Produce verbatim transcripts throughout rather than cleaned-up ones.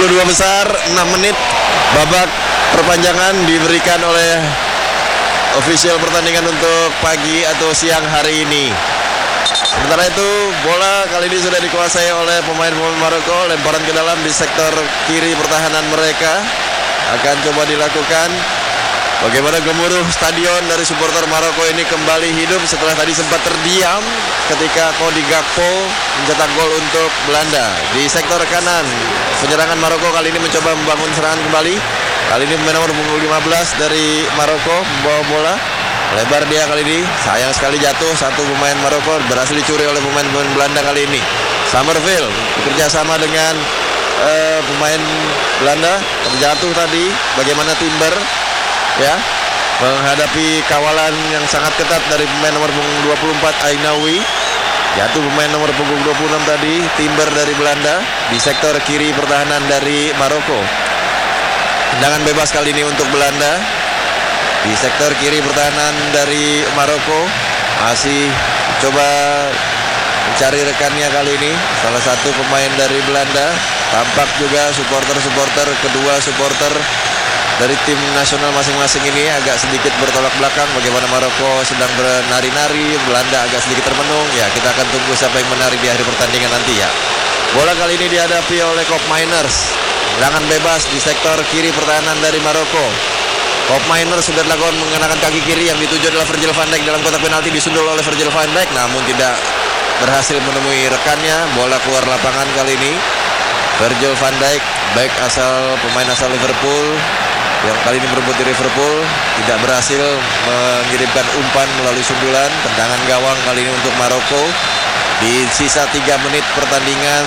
puluh dua besar, enam menit babak perpanjangan diberikan oleh official pertandingan untuk pagi atau siang hari ini. Sementara itu bola kali ini sudah dikuasai oleh pemain-pemain Maroko. Lemparan ke dalam di sektor kiri pertahanan mereka akan coba dilakukan. Bagaimana gemuruh stadion dari supporter Maroko ini kembali hidup setelah tadi sempat terdiam ketika Cody Gakpo mencetak gol untuk Belanda. Di sektor kanan penyerangan Maroko kali ini mencoba membangun serangan kembali. Kali ini pemain nomor punggung lima belas dari Maroko membawa bola. Lebar dia kali ini, sayang sekali jatuh. Satu pemain Maroko berhasil dicuri oleh pemain-pemain Belanda kali ini. Summerville bekerja sama dengan uh, pemain Belanda, terjatuh tadi. Bagaimana Timber ya menghadapi kawalan yang sangat ketat dari pemain nomor punggung dua puluh empat Ainawi. Jatuh pemain nomor punggung dua puluh enam tadi, Timber dari Belanda. Di sektor kiri pertahanan dari Maroko, tendangan bebas kali ini untuk Belanda. Di sektor kiri pertahanan dari Maroko masih coba mencari rekannya kali ini. Salah satu pemain dari Belanda. Tampak juga supporter-supporter, kedua supporter dari tim nasional masing-masing ini agak sedikit bertolak belakang. Bagaimana Maroko sedang bernari-nari, Belanda agak sedikit termenung. Ya, kita akan tunggu siapa yang menari di akhir pertandingan nanti ya. Bola kali ini dihadapi oleh Koop Miners. Tendangan bebas di sektor kiri pertahanan dari Maroko. Koop Miners sudah dilakukan mengenakan kaki kiri yang dituju adalah Virgil van Dijk dalam kotak penalti, disundul oleh Virgil van Dijk namun tidak berhasil menemui rekannya. Bola keluar lapangan kali ini. Virgil van Dijk, back asal pemain asal Liverpool yang kali ini berebut di Liverpool, tidak berhasil mengirimkan umpan melalui sundulan. Tendangan gawang kali ini untuk Maroko. Di sisa tiga menit pertandingan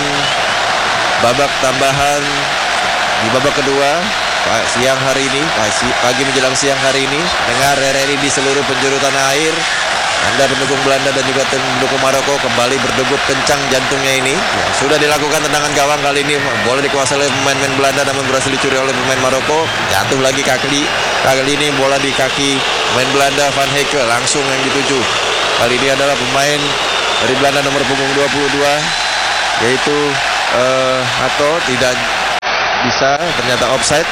babak tambahan di babak kedua siang hari ini, pagi menjelang siang hari ini. Dengar R R I di seluruh penjuru tanah air. Anda pendukung Belanda dan juga tim pendukung Maroko kembali berdegup kencang jantungnya ini. Ya, sudah dilakukan tendangan gawang kali ini. Bola dikuasai oleh pemain-pemain Belanda namun berhasil dicuri oleh pemain Maroko. Jatuh lagi kaki. Kali ini bola di kaki pemain Belanda, Van Hecke langsung yang dituju. Kali ini adalah pemain dari Belanda nomor punggung dua puluh dua yaitu uh, Hato. Tidak bisa, ternyata offside.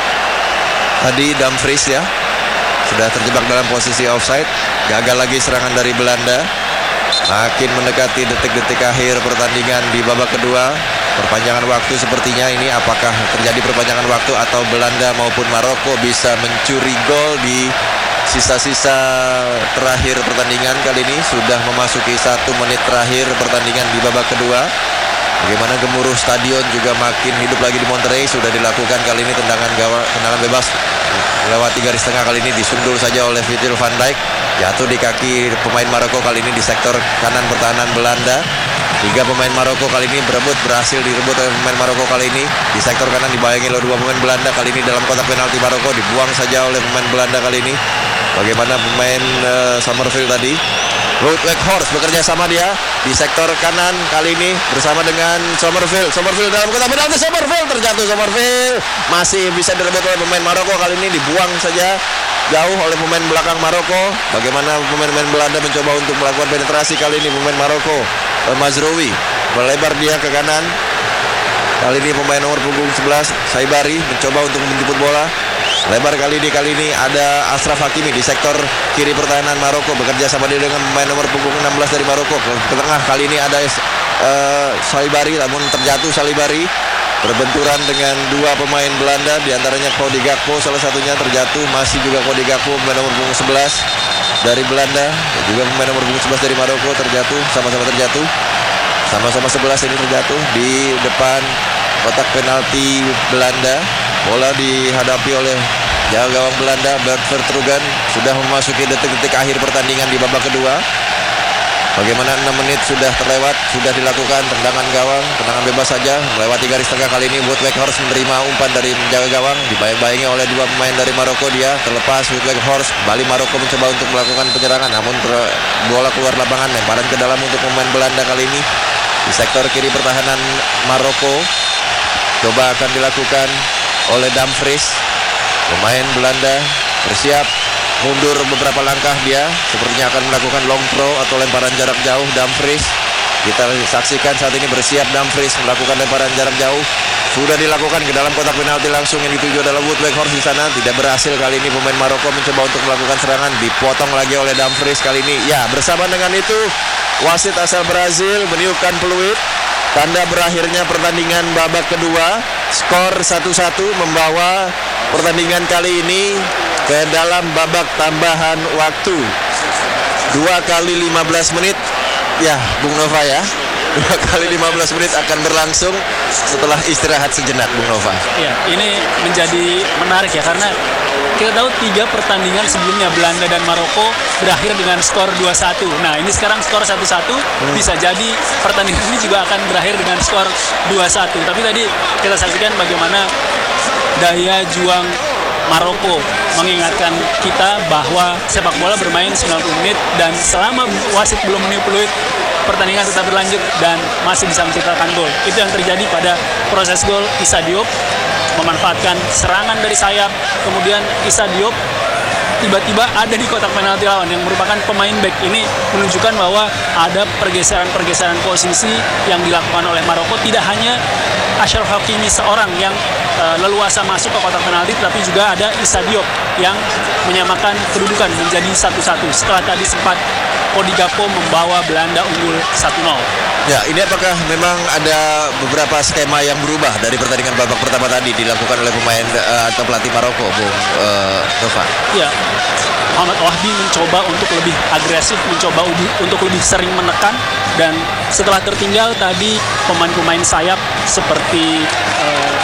Tadi Dumfries ya sudah terjebak dalam posisi offside. Gagal lagi serangan dari Belanda. Makin mendekati detik-detik akhir pertandingan di babak kedua. Perpanjangan waktu sepertinya ini. Apakah terjadi perpanjangan waktu atau Belanda maupun Maroko bisa mencuri gol di sisa-sisa terakhir pertandingan kali ini. Sudah memasuki satu menit terakhir pertandingan di babak kedua. Bagaimana gemuruh stadion juga makin hidup lagi di Monterrey. Sudah dilakukan kali ini tendangan gawang, tendangan bebas melewati garis tengah kali ini, disundul saja oleh Virgil van Dijk. Jatuh di kaki pemain Maroko kali ini di sektor kanan pertahanan Belanda. Tiga pemain Maroko kali ini berebut, berhasil direbut oleh pemain Maroko kali ini. Di sektor kanan dibayangi oleh dua pemain Belanda kali ini dalam kotak penalti Maroko, dibuang saja oleh pemain Belanda kali ini. Bagaimana pemain uh, Summerville tadi. Wout Weghorst bekerja sama dia di sektor kanan kali ini bersama dengan Summerville. Summerville dalam kotak penalti, Summerville terjatuh. Summerville masih bisa direbut oleh pemain Maroko kali ini, dibuang saja jauh oleh pemain belakang Maroko. Bagaimana pemain-pemain Belanda mencoba untuk melakukan penetrasi kali ini pemain Maroko. Mazraoui melebar dia ke kanan. Kali ini pemain nomor punggung sebelas Saibari mencoba untuk menjemput bola. Lebar kali ini, kali ini ada Ashraf Hakimi di sektor kiri pertahanan Maroko, bekerja sama dia dengan pemain nomor punggung enam belas dari Maroko. Ke tengah kali ini ada uh, Saibari, namun terjatuh Saibari. Berbenturan dengan dua pemain Belanda, diantaranya Cody Gakpo salah satunya terjatuh. Masih juga Cody Gakpo pemain nomor punggung sebelas dari Belanda, dan juga pemain nomor punggung sebelas dari Maroko terjatuh, sama-sama terjatuh. Sama-sama sebelas ini terjatuh di depan kotak penalti Belanda. Bola dihadapi oleh jaga gawang Belanda, Bert Vertrugen. Sudah memasuki detik-detik akhir pertandingan di babak kedua. Bagaimana enam menit sudah terlewat, sudah dilakukan tendangan gawang, tendangan bebas saja melewati garis tengah kali ini. Wout Weghorst menerima umpan dari penjaga gawang, dibayang-bayangi oleh dua pemain dari Maroko. Dia terlepas Wout Weghorst, kembali Maroko mencoba untuk melakukan penyerangan, namun bola keluar lapangan. Lemparan ke dalam untuk pemain Belanda kali ini di sektor kiri pertahanan Maroko. Coba akan dilakukan oleh Dumfries. Pemain Belanda bersiap mundur beberapa langkah, dia sepertinya akan melakukan long throw atau lemparan jarak jauh. Dumfries, kita saksikan saat ini bersiap Dumfries melakukan lemparan jarak jauh. sudah dilakukan ke dalam kotak penalti langsung yang dituju adalah Wout Weghorst di sana. Tidak berhasil kali ini pemain Maroko mencoba untuk melakukan serangan, dipotong lagi oleh Dumfries kali ini. Ya, bersama dengan itu wasit asal Brazil meniupkan peluit tanda berakhirnya pertandingan babak kedua. Skor satu satu membawa pertandingan kali ini ke dalam babak tambahan waktu. Dua kali lima belas menit. Ya, Bung Nova ya. Dua kali lima belas menit akan berlangsung setelah istirahat sejenak, Bung Nova. Ya, ini menjadi menarik ya, karena kita tahu tiga pertandingan sebelumnya Belanda dan Maroko berakhir dengan skor dua satu. Nah, ini sekarang skor satu satu, hmm. bisa jadi pertandingan ini juga akan berakhir dengan skor dua satu. Tapi tadi kita saksikan bagaimana daya juang Maroko mengingatkan kita bahwa sepak bola bermain sembilan puluh menit dan selama wasit belum meniup peluit, pertandingan tetap berlanjut dan masih bisa menciptakan gol. Itu yang terjadi pada proses gol. Issa Diop memanfaatkan serangan dari sayap, kemudian Issa Diop tiba-tiba ada di kotak penalti lawan yang merupakan pemain back. Ini menunjukkan bahwa ada pergeseran-pergeseran posisi yang dilakukan oleh Maroko. Tidak hanya Achraf Hakimi seorang yang uh, leluasa masuk ke kotak penalti, tapi juga ada Issa Diop yang menyamakan kedudukan menjadi satu satu setelah tadi sempat Cody Gakpo membawa Belanda unggul satu nol. Ya, ini apakah memang ada beberapa skema yang berubah dari pertandingan babak pertama tadi dilakukan oleh pemain uh, atau pelatih Maroko, Bung uh, Nova? Ya, Muhammad Wahbi mencoba untuk lebih agresif, mencoba untuk lebih sering menekan, dan setelah tertinggal tadi pemain-pemain sayap seperti uh,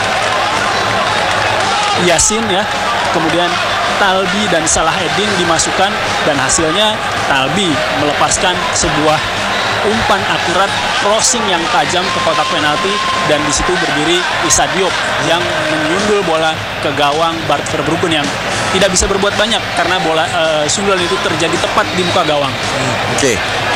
Yasin ya, kemudian Talbi dan Salaheddin dimasukkan, dan hasilnya Talbi melepaskan sebuah umpan akurat crossing yang tajam ke kotak penalti, dan di situ berdiri Issa Diop yang menyundul bola ke gawang Bart Verbruggen yang tidak bisa berbuat banyak karena bola uh, sundulan itu terjadi tepat di muka gawang. Hmm, Oke. Okay.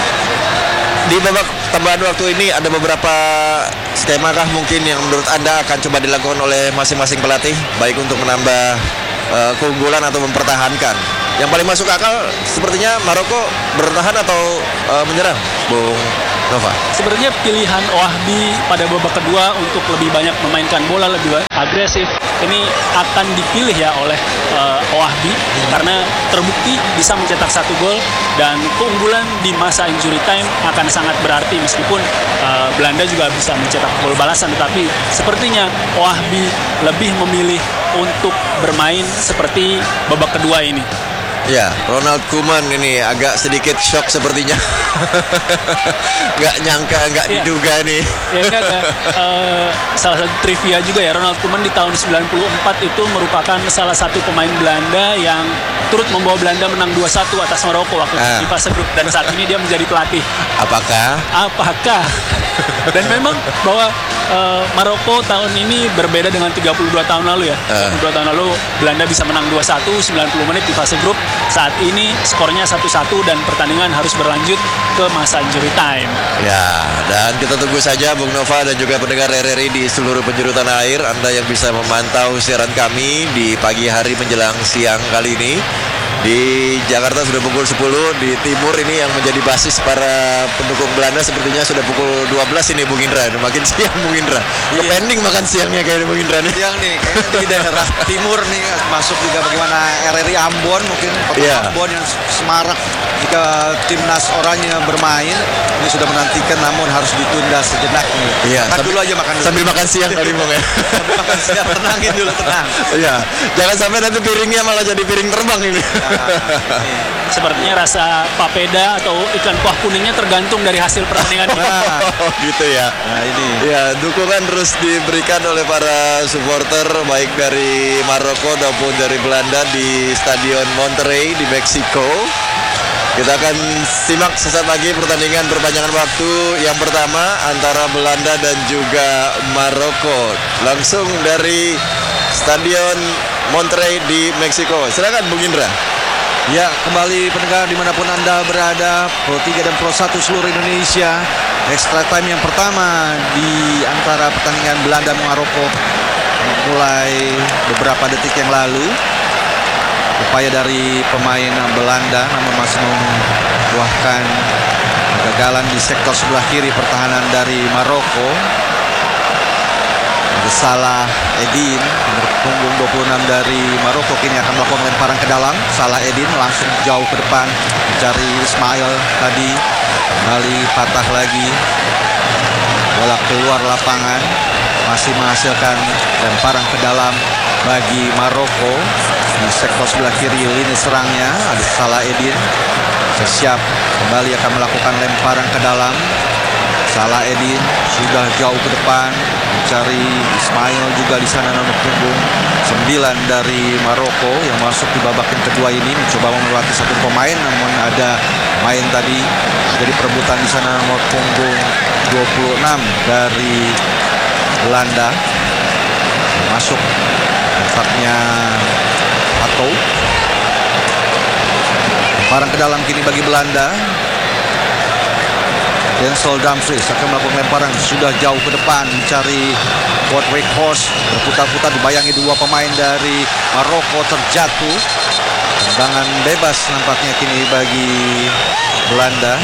Di babak tambahan waktu ini ada beberapa skema kah mungkin yang menurut Anda akan coba dilakukan oleh masing-masing pelatih, baik untuk menambah uh, keunggulan atau mempertahankan? Yang paling masuk akal sepertinya Maroko bertahan atau uh, menyerang, Bung Nova? Sebenarnya pilihan Wahbi pada babak kedua untuk lebih banyak memainkan bola, lebih agresif, ini akan dipilih ya oleh uh, Wahbi hmm. karena terbukti bisa mencetak satu gol, dan keunggulan di masa injury time akan sangat berarti meskipun uh, Belanda juga bisa mencetak gol balasan, tetapi sepertinya Wahbi lebih memilih untuk bermain seperti babak kedua ini. Ya, Ronald Koeman ini agak sedikit shock sepertinya. Nggak nyangka, nggak ya. diduga nih. Ya kan, uh, salah satu trivia juga ya, Ronald Koeman di tahun sembilan puluh empat itu merupakan salah satu pemain Belanda yang turut membawa Belanda menang dua satu atas Maroko waktu ah. di fase grup, dan saat ini dia menjadi pelatih. Apakah? Apakah? Dan memang bahwa uh, Maroko tahun ini berbeda dengan tiga puluh dua tahun lalu ya. Uh. tiga puluh dua tahun lalu Belanda bisa menang dua satu sembilan puluh menit di fase grup. Saat ini skornya satu satu dan pertandingan harus berlanjut ke masa injury time. Ya, dan kita tunggu saja Bung Nova dan juga pendengar R R I di seluruh penjuru tanah air, Anda yang bisa memantau siaran kami di pagi hari menjelang siang kali ini. Di Jakarta sudah pukul sepuluh, di timur ini yang menjadi basis para pendukung Belanda sepertinya sudah pukul dua belas ini, Bung Indra. Makin siang Bung Indra. Iya. Pending makan siangnya kayaknya Bung Indra nih. Siang nih, kayaknya di daerah timur nih masuk juga bagaimana R R I Ambon mungkin yeah. Ambon yang semarak jika timnas oranye bermain. Ini sudah menantikan namun harus ditunda sejenak nih. Iya, makan sambil, dulu aja makan dulu. Sambil makan siang kali Bung ya. Sambil makan siang, tenangin dulu, tenang. Iya, jangan sampai nanti piringnya malah jadi piring terbang ini. Nah, sepertinya rasa papeda atau ikan kuah kuningnya tergantung dari hasil pertandingan. Nah, oh, gitu ya. Nah ini. Ya, dukungan terus diberikan oleh para supporter baik dari Maroko maupun dari Belanda di Stadion Monterrey di Meksiko. Kita akan simak sesaat lagi pertandingan perpanjangan waktu yang pertama antara Belanda dan juga Maroko langsung dari Stadion Monterrey di Meksiko. Silakan Bung Indra. Ya, kembali pendengar dimanapun Anda berada, Pro tiga dan Pro satu seluruh Indonesia. Extra time yang pertama di antara pertandingan Belanda Maroko mulai beberapa detik yang lalu. Upaya dari pemain Belanda namun masih membuahkan kegagalan di sektor sebelah kiri pertahanan dari Maroko. Salah Edin, nomor punggung dua puluh enam dari Maroko, kini akan melakukan lemparan ke dalam. Salah Edin langsung jauh ke depan mencari Ismail tadi, kembali patah lagi, bola keluar lapangan, masih menghasilkan lemparan ke dalam bagi Maroko. Di sektor sebelah kiri lini serangnya ada Salah Edin, siap kembali akan melakukan lemparan ke dalam. Salah Edin sudah jauh ke depan mencari Ismail juga di sana, nomor punggung sembilan dari Maroko yang masuk di babak yang kedua ini, mencoba melewati satu pemain, namun ada main tadi jadi perebutan di sana, nomor punggung dua puluh enam dari Belanda masuk tempatnya atau lemparan ke dalam kini bagi Belanda. Denzel Dumfries akan melakukan lemparan sudah jauh ke depan mencari Wout Weghorst, berputar-putar dibayangi dua pemain dari Maroko terjatuh. Tendangan bebas nampaknya kini bagi Belanda.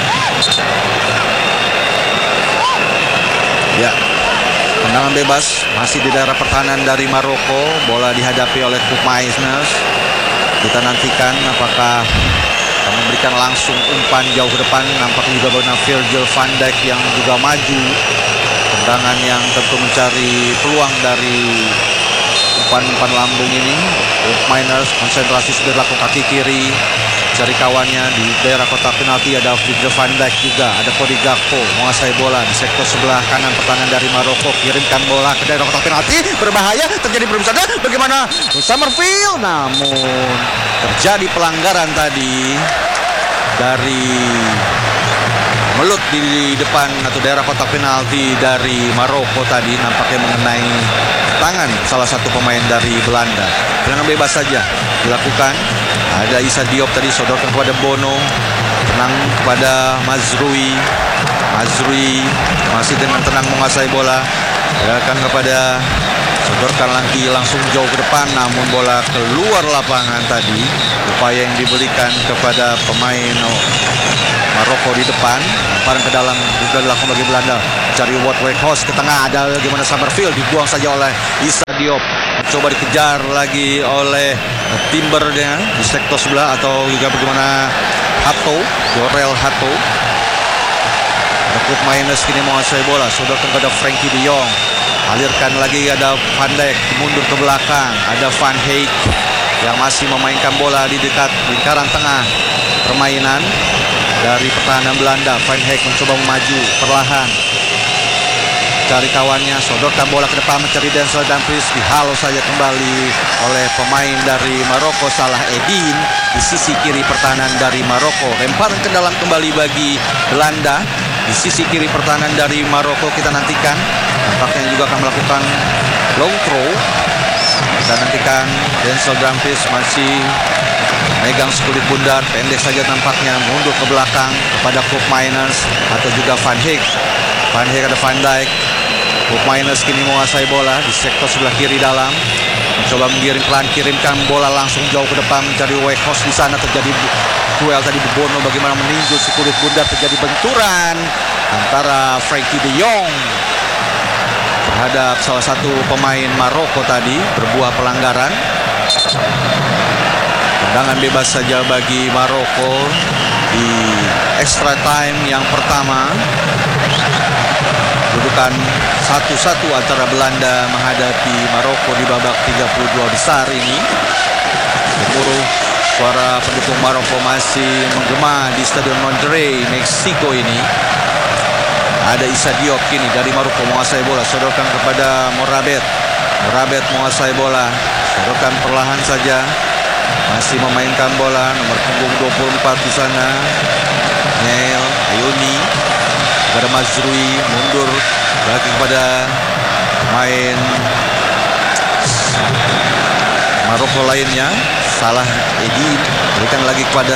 Ya, tendangan bebas masih di daerah pertahanan dari Maroko. Bola dihadapi oleh Koop Meiners. Kita nantikan apakah memberikan langsung umpan jauh ke depan. Nampaknya juga benar Virgil van Dijk yang juga maju. Tendangan yang tentu mencari peluang dari umpan-umpan lambung ini. Miners konsentrasi sudah dilakukan kaki kiri, cari kawannya di daerah kotak penalti. Ada Virgil van Dijk juga, ada Cody Gakpo menguasai bola di sektor sebelah kanan pertahanan dari Maroko. Kirimkan bola ke daerah kotak penalti, berbahaya, terjadi perusahaan. Bagaimana Summerfield, namun terjadi pelanggaran tadi dari melut di depan atau daerah kotak penalti dari Maroko tadi, nampaknya mengenai tangan salah satu pemain dari Belanda. Tendangan bebas saja dilakukan. Ada Issa Diop tadi sodorkan kepada Bono, tenang kepada Mazrui. Mazrui masih dengan tenang menguasai bola, gerakan kepada sodorkan lagi langsung jauh ke depan, namun bola keluar lapangan tadi. Upaya yang diberikan kepada pemain Maroko di depan, lemparan ke dalam juga dilakukan bagi Belanda. Cari Wout Weghorst ke tengah, ada bagaimana Summerfield, dibuang saja oleh Issa Diop. Coba dikejar lagi oleh Timbernya di sektor sebelah, atau juga bagaimana Hato, Jorel Hato. Koop Meiners kini menguasai bola, sodorkan kepada Frankie de Jong. Alirkan lagi, ada Van Dijk mundur ke belakang, ada Van Heek yang masih memainkan bola di dekat lingkaran tengah permainan dari pertahanan Belanda. Van Heek mencoba maju perlahan, cari kawannya, sodorkan bola ke depan mencari Denzel Dumfries, dihalau saja kembali oleh pemain dari Maroko, Salah Edin di sisi kiri pertahanan dari Maroko. Lemparan ke dalam kembali bagi Belanda di sisi kiri pertahanan dari Maroko. Kita nantikan, nampaknya juga akan melakukan long throw. Kita nantikan Denzel Dumfries masih megang sekulit bundar, pendek saja tampaknya, mundur ke belakang kepada Koop Meiners atau juga Van Heek. Van Heek ada Van Dijk. Koop Meiners kini menguasai bola di sektor sebelah kiri dalam, mencoba menggiring pelan, kirimkan bola langsung jauh ke depan mencari Weghorst. Di sana terjadi duel tadi, Bono bagaimana meninju sekulit bundar, terjadi benturan antara Frankie de Jong terhadap salah satu pemain Maroko tadi, berbuah pelanggaran. Tendangan bebas saja bagi Maroko di extra time yang pertama. Kedudukan satu satu antara Belanda menghadapi Maroko di babak tiga puluh dua besar ini. Gemuruh suara pendukung Maroko masih menggema di Stadion Monterrey, Meksiko ini. Ada Issa Diop kini dari Maroko menguasai bola, sodorkan kepada Morabet. Morabet menguasai bola, sodorkan perlahan saja, masih memainkan bola, nomor punggung dua puluh empat di sana, Neil Ayuni kepada Mazrui, mundur lagi kepada pemain Maroko lainnya, Salah Edin, berikan lagi kepada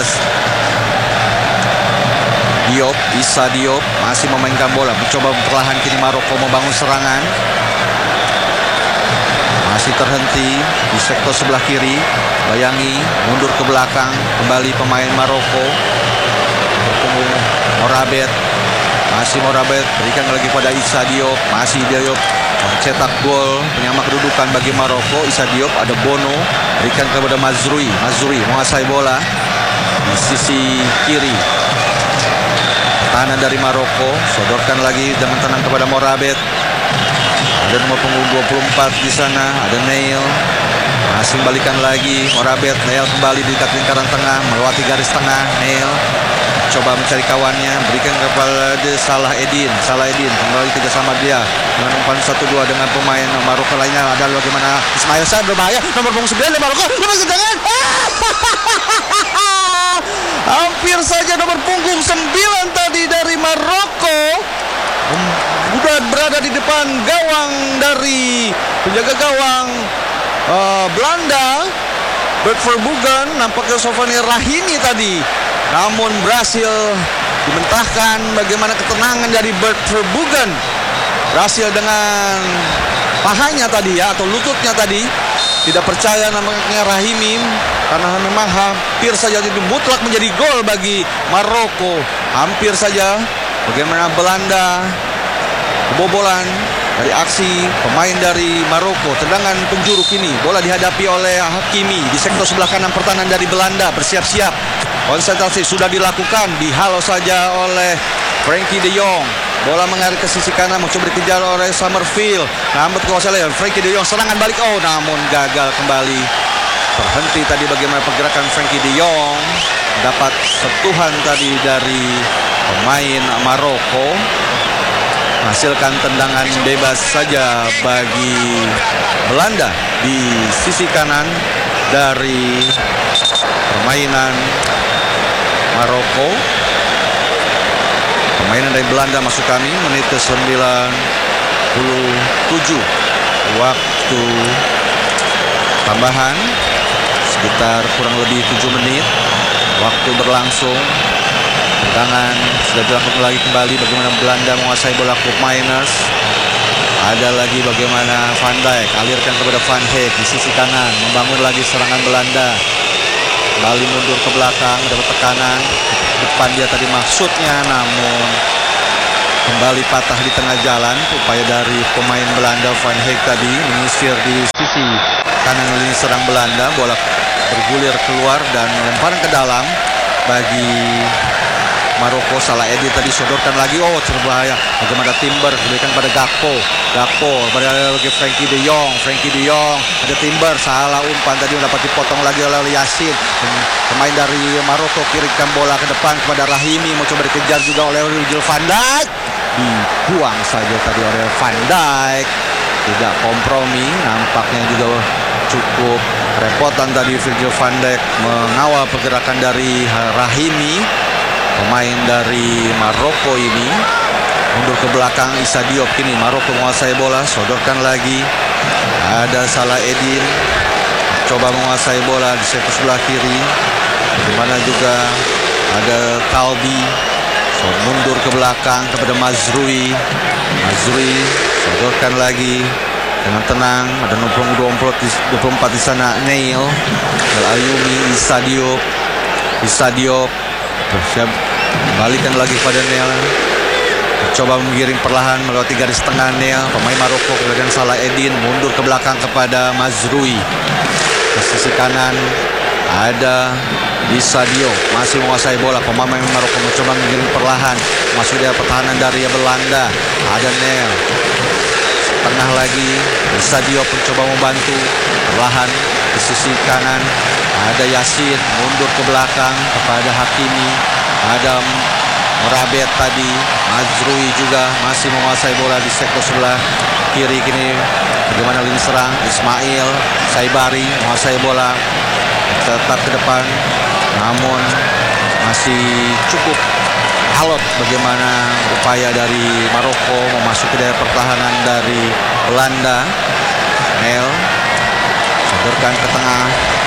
Diop. Issa Diop masih memainkan bola, mencoba perlahan kini Maroko membangun serangan, masih terhenti di sektor sebelah kiri. Bayangi mundur ke belakang kembali pemain Maroko, bertemu Morabet, masih Morabet, berikan lagi pada Issa Diop, masih Diop cetak gol penyama kedudukan bagi Maroko. Issa Diop, ada Bono, berikan kepada Mazrui. Mazrui menguasai bola di sisi kiri. Pertahanan dari Maroko, sodorkan lagi dengan tenang kepada Morabet. Ada nomor punggung dua puluh empat di sana, ada Neil. Masih balikan lagi Morabet. Neil kembali di dekat lingkaran tengah, melewati garis tengah. Neil coba mencari kawannya, berikan kepada Salah Edin. Salah Edin kembali kerjasama dia dengan umpan satu dua dengan pemain Maroko lainnya. Ada bagaimana Ismail Sarr berbahaya, nomor punggung sembilan dari Maroko, lepas ke tangan. Hampir saja nomor punggung sembilan tadi dari Maroko sudah berada di depan gawang dari penjaga gawang uh, Belanda, Bert Verbruggen. Nampaknya Sofyan Rahimi tadi, namun berhasil dimentahkan. Bagaimana ketenangan dari Bert Verbruggen, berhasil dengan pahanya tadi ya, atau lututnya tadi. Tidak percaya nampaknya Rahimi, karena memang hampir saja itu mutlak menjadi gol bagi Maroko. Hampir saja. Bagaimana Belanda kebobolan dari aksi pemain dari Maroko. Tendangan penjuru kini, bola dihadapi oleh Hakimi di sektor sebelah kanan pertahanan dari Belanda. Bersiap-siap, konsentrasi sudah dilakukan, dihalau saja oleh Frenkie de Jong. Bola mengalir ke sisi kanan, mencoba dikejar oleh Summerfield. Namun kuasa oleh Frenkie de Jong, serangan balik, oh namun gagal kembali. Terhenti tadi bagaimana pergerakan Frenkie de Jong. Dapat sentuhan tadi dari pemain Maroko. Hasilkan tendangan bebas saja bagi Belanda di sisi kanan dari permainan Maroko. Permainan dari Belanda masuk kami menit ke sembilan puluh tujuh. Waktu tambahan sekitar kurang lebih tujuh menit. Waktu berlangsung. Tendangan sudah dilakukan lagi kembali. Bagaimana Belanda menguasai bola Klub Miners. Ada lagi bagaimana Van Dijk alirkan kepada Van Heek di sisi kanan, membangun lagi serangan Belanda. Kembali mundur ke belakang, dapat tekanan depan dia tadi maksudnya, namun kembali patah di tengah jalan. Upaya dari pemain Belanda, Van Heek tadi menyisir di sisi kanan lini serang Belanda. Bola bergulir keluar dan lemparan ke dalam bagi Maroko. Salah Edin tadi sodorkan lagi, oh berbahaya. Bagaimana Timber diberikan pada Gakpo. Gakpo pada Frenkie de Jong. Frenkie de Jong, ada Timber, salah umpan tadi mendapat dipotong lagi oleh Yasin. Pemain dari Maroko kirimkan bola ke depan kepada Rahimi, mau coba dikejar juga oleh Virgil van Dijk. Dibuang saja tadi oleh Van Dijk. Tidak kompromi, nampaknya juga cukup repotan tadi Virgil van Dijk mengawal pergerakan dari Rahimi. Pemain dari Maroko ini mundur ke belakang. Issa Diop kini Maroko menguasai bola, sodorkan lagi. Ada Salah Edin coba menguasai bola di sektor sebelah kiri. Dimana juga ada Kalbi, so, mundur ke belakang kepada Mazrui. Mazrui sodorkan lagi dengan tenang. Ada nomor dua puluh empat di sana, Neil Al-Ayumi. Issa Diop Issa Diop siap balikan lagi pada Neil, coba menggiring perlahan melewati garis tengah. Neil, pemain Maroko, kemudian Salah Edin mundur ke belakang kepada Mazrui. Ke sisi kanan ada Issa Diop, masih menguasai bola. Pemain Maroko mencoba menggiring perlahan masuk dia pertahanan dari Belanda. Ada Neil, tengah lagi Issa Diop mencoba membantu perlahan di sisi kanan. Ada Yasin mundur ke belakang kepada Hakimi. Ada Morabet tadi. Mazrui juga masih menguasai bola di sektor sebelah kiri kini. Bagaimana lini serang? Ismail Saibari menguasai bola, tetap ke depan, namun masih cukup alot bagaimana upaya dari Maroko memasuki daerah pertahanan dari Belanda. Neil sodorkan ke tengah.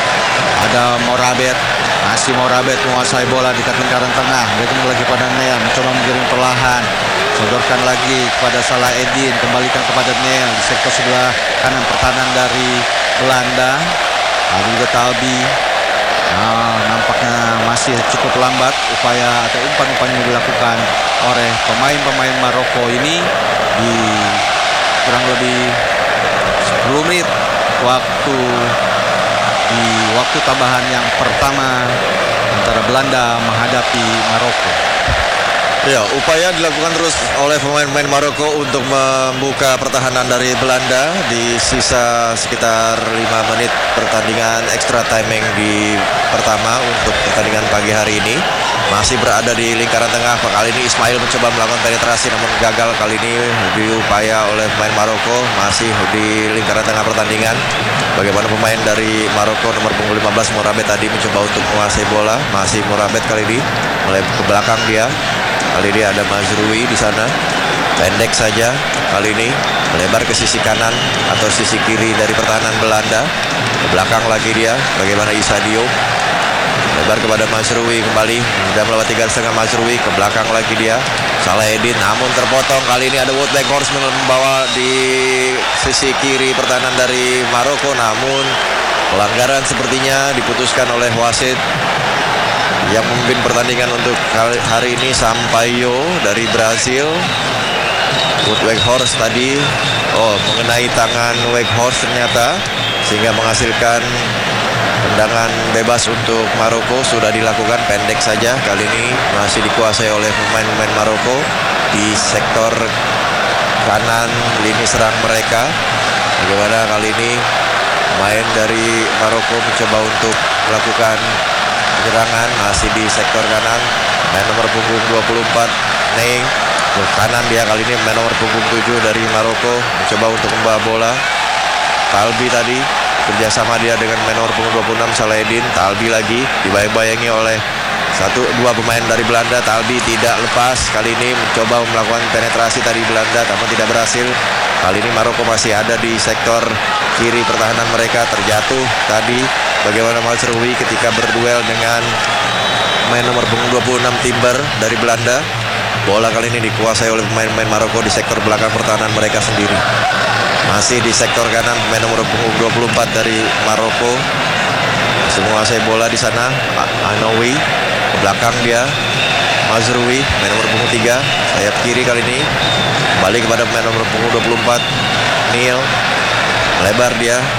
Ada Morabet, masih Morabet menguasai bola di lingkaran tengah. Berikan lagi pada Neil, mencoba menggiring perlahan. Sodorkan lagi kepada Salah Edin, kembalikan kepada Neil di sektor sebelah kanan pertahanan dari Belanda. Ada juga Talbi. Nah, nampaknya masih cukup lambat upaya atau umpan-umpan yang dilakukan oleh pemain-pemain Maroko ini di kurang lebih sepuluh menit waktu di waktu tambahan yang pertama antara Belanda menghadapi Maroko. Ya, upaya dilakukan terus oleh pemain-pemain Maroko untuk membuka pertahanan dari Belanda di sisa sekitar lima menit pertandingan extra timing di pertama untuk pertandingan pagi hari ini. Masih berada di lingkaran tengah. Kali ini Ismail mencoba melakukan penetrasi namun gagal. Kali ini diupaya oleh pemain Maroko, masih di lingkaran tengah pertandingan. Bagaimana pemain dari Maroko nomor punggung lima belas Morabet tadi mencoba untuk menguasai bola. Masih Morabet kali ini mulai ke belakang dia. Kali ini ada Mazrui di sana. Pendek saja kali ini, melebar ke sisi kanan atau sisi kiri dari pertahanan Belanda. Ke belakang lagi dia. Bagaimana Isadio? Lebar kepada Mazrui kembali. Sudah melewati garis tengah Mazrui. Ke belakang lagi dia. Salahuddin namun terpotong. Kali ini ada Wout Weghorst membawa di sisi kiri pertahanan dari Maroko. Namun pelanggaran sepertinya diputuskan oleh wasit yang memimpin pertandingan untuk hari ini, Sampaio dari Brazil. Wout Weghorst tadi, oh mengenai tangan Weghorst ternyata, sehingga menghasilkan tendangan bebas untuk Maroko. Sudah dilakukan, pendek saja. Kali ini masih dikuasai oleh pemain-pemain Maroko di sektor kanan lini serang mereka. Bagaimana kali ini pemain dari Maroko mencoba untuk melakukan penyerangan, masih di sektor kanan. Main nomor punggung dua puluh empat Ney ke kanan dia. Kali ini main nomor punggung tujuh dari Maroko mencoba untuk membawa bola. Talbi tadi kerjasama dia dengan main nomor punggung dua puluh enam Salahuddin. Talbi lagi dibayang-bayangi oleh satu dua pemain dari Belanda. Talbi tidak lepas. Kali ini mencoba melakukan penetrasi tadi Belanda namun tidak berhasil. Kali ini Maroko masih ada di sektor kiri pertahanan mereka. Terjatuh tadi bagaimana Mazrui ketika berduel dengan main nomor punggung dua puluh enam Timber dari Belanda. Bola kali ini dikuasai oleh pemain-pemain Maroko di sektor belakang pertahanan mereka sendiri. Masih di sektor kanan pemain nomor punggung dua puluh empat dari Maroko masih menguasai bola di sana. Anoui ke belakang dia. Mazrui main nomor punggung tiga sayap kiri kali ini kembali kepada pemain nomor punggung dua puluh empat Neil. Lebar dia